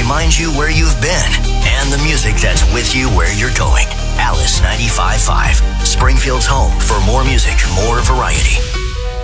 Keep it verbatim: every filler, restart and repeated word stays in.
reminds you where you've been, and the music that's with you where you're going. Alice ninety-five point five, Springfield's home for more music, more variety.